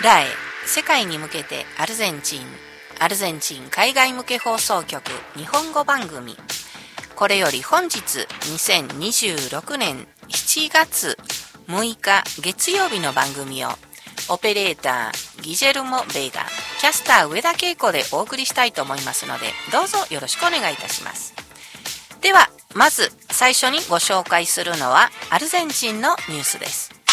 ラエ世界に向けてアルゼンチン海外向け放送局日本語番組。これより本日2026年7月6日月曜日の番組をオペレーターギジェルモ・ベイガ、キャスター上田恵子でお送りしたいと思いますので、どうぞよろしくお願いいたします。ではまず最初にご紹介するのはアルゼンチンのニュースです。